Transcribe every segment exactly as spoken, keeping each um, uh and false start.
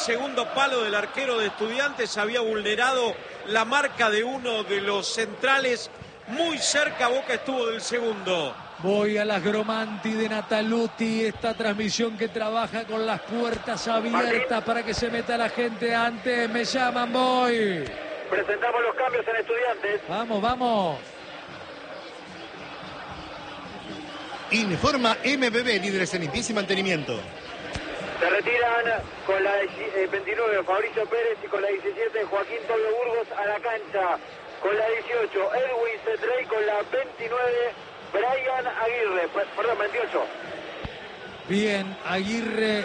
segundo palo del arquero de Estudiantes, había vulnerado la marca de uno de los centrales. Muy cerca Boca estuvo del segundo. Voy a las Gromanti de Nataluti, esta transmisión que trabaja con las puertas abiertas para que se meta la gente antes. Me llaman, voy. Presentamos los cambios en Estudiantes. Vamos, vamos. Informa M B B, líderes en limpieza y mantenimiento. Se retiran con la veintinueve Fabricio Pérez y con la diecisiete Joaquín Tobio Burgos a la cancha. Con la dieciocho Edwin Cetré y con la veintinueve Brian Aguirre, perdón, veintiocho. Bien, Aguirre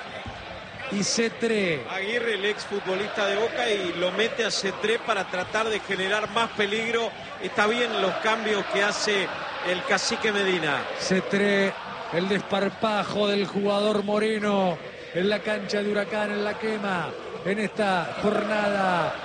y Cetré. Aguirre, el exfutbolista de Boca, y lo mete a Cetré para tratar de generar más peligro. Está bien los cambios que hace el cacique Medina. Cetré, el desparpajo del jugador moreno en la cancha de Huracán, en la quema, en esta jornada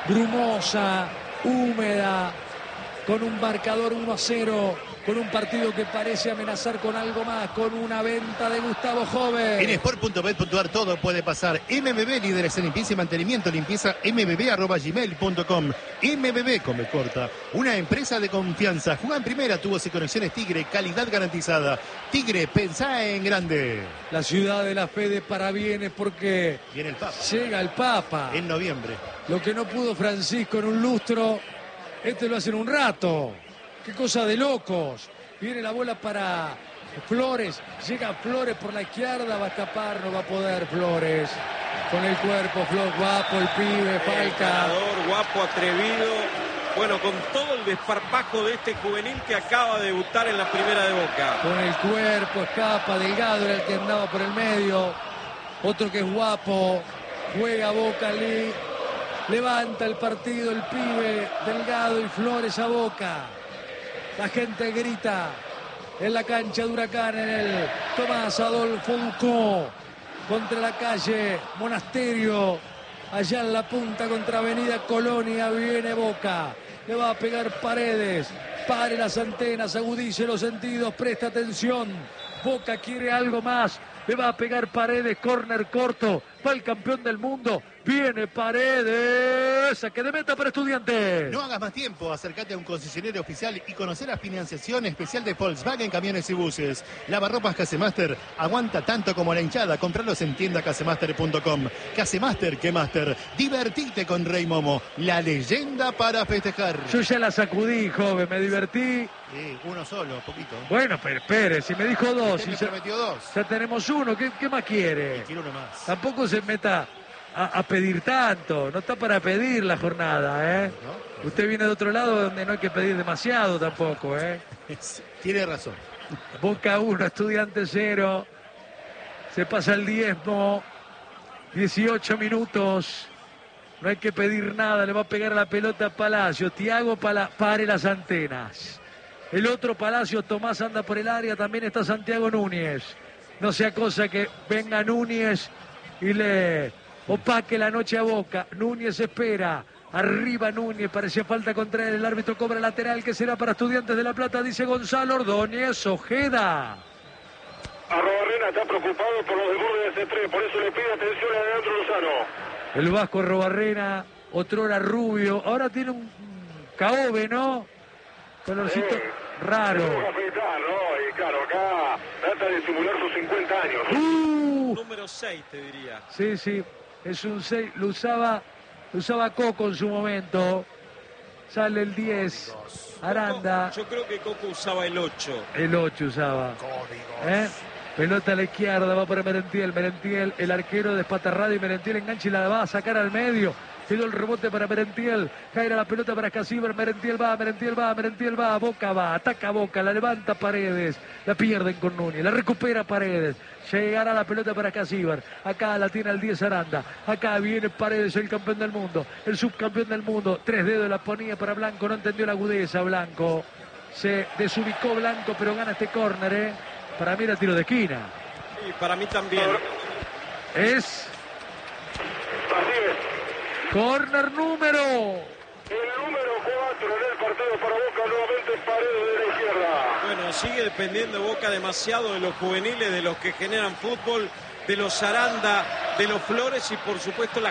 brumosa, húmeda, con un marcador uno a cero, con un partido que parece amenazar con algo más, con una venta de Gustavo Joven. En sport punto bet punto ar todo puede pasar. M B B, líderes en limpieza y mantenimiento, limpieza m b b arroba gmail punto com. M B B, come corta, una empresa de confianza. Juega en primera, tubos y conexiones Tigre, calidad garantizada. Tigre, pensá en grande. La ciudad de la fe de parabienes porque viene el Papa. Llega el Papa. En noviembre. Lo que no pudo Francisco en un lustro, este lo hace en un rato. Qué cosa de locos. Viene la bola para Flores. Llega Flores por la izquierda. Va a escapar, no va a poder Flores. Con el cuerpo, Flores, guapo, el pibe, falta. Ganador, guapo, atrevido. Bueno, con todo el desparpajo de este juvenil que acaba de debutar en la primera de Boca. Con el cuerpo, escapa, Delgado era el que andaba por el medio. Otro que es guapo. Juega Boca, Lee. Levanta el partido el pibe, Delgado y Flores a Boca. La gente grita en la cancha de Huracán, en el Tomás Adolfo Ducó, contra la calle Monasterio, allá en la punta contra Avenida Colonia. Viene Boca, le va a pegar Paredes. Pare las antenas, agudice los sentidos, presta atención. Boca quiere algo más. Le va a pegar Paredes, córner corto. Va el campeón del mundo. Viene Paredes. Saque de meta para Estudiantes. No hagas más tiempo. Acércate a un concesionario oficial y conocer la financiación especial de Volkswagen Camiones y Buses. Lavarropas Casemaster aguanta tanto como la hinchada. Compralos en tienda casemaster punto com. Casemaster, que Master. Divertite con Rey Momo. La leyenda para festejar. Yo ya la sacudí, joven. Me divertí. Sí, uno solo, poquito. Bueno, pero espere, si me dijo dos. Usted si me se... prometió dos. Ya tenemos uno. ¿Qué, qué más quiere? Y quiero uno más. Tampoco se meta a, a pedir tanto. No está para pedir la jornada, ¿eh? ¿No? Usted viene de otro lado donde no hay que pedir demasiado tampoco, ¿eh? Tiene razón. Boca uno, Estudiantes cero. Se pasa el diezmo. dieciocho minutos. No hay que pedir nada. Le va a pegar la pelota a Palacio. Thiago Pala... pare las antenas. El otro Palacio, Tomás anda por el área. También está Santiago Núñez. No sea cosa que venga Núñez y le opaque la noche a Boca. Núñez espera. Arriba Núñez, parecía falta contra él. El árbitro cobra lateral que será para Estudiantes de La Plata, dice Gonzalo Ordóñez. Ojeda. Arrobarrena está preocupado por los desbordes de Cetré, por eso le pide atención a Leandro Lozano. El Vasco Arrobarrena, otrora rubio. Ahora tiene un caobe, ¿no? Colorcito Sí. raro. Afeitar, ¿no? Y claro, acá trata de simular sus cincuenta años. Uh, Número seis, te diría. sí, sí, es un seis. Lo usaba, lo usaba Coco en su momento. Sale el diez. Aranda. Coco, yo creo que Coco usaba el ocho. El ocho usaba. ¿Eh? Pelota a la izquierda, va para Merentiel. Merentiel, el arquero despatarrado y Merentiel engancha y la va a sacar al medio. Quedó el rebote para Merentiel. Caerá la pelota para Casíbar. Merentiel va, Merentiel va, Merentiel va. Boca va, ataca Boca, la levanta Paredes. La pierden con Núñez, la recupera Paredes. Llegará la pelota para Casíbar. Acá la tiene el diez Aranda. Acá viene Paredes, el campeón del mundo. El subcampeón del mundo. Tres dedos la ponía para Blanco. No entendió la agudeza Blanco. Se desubicó Blanco, pero gana este córner, ¿eh? Para mí era tiro de esquina. Sí, para mí también. Es Así es. córner número. El número cuatro en el partido para Boca, nuevamente Paredes de la izquierda. Bueno, sigue dependiendo Boca demasiado de los juveniles, de los que generan fútbol, de los Aranda, de los Flores y por supuesto la